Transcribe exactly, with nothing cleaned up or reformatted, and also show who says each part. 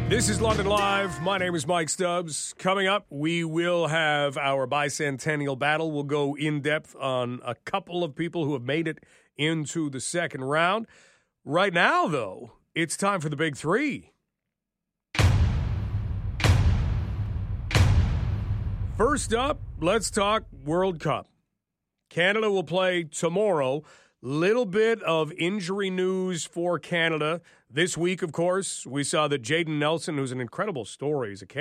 Speaker 1: This is London Live. My name is Mike Stubbs. Coming up, we will have our bicentennial battle. We'll go in depth on a couple of people who have made it into the second round. Right now, though, it's time for the big three. First up, let's talk World Cup. Canada will play tomorrow. Little bit of injury news for Canada. This week, of course, we saw that Jaden Nelson, who's an incredible story, he's a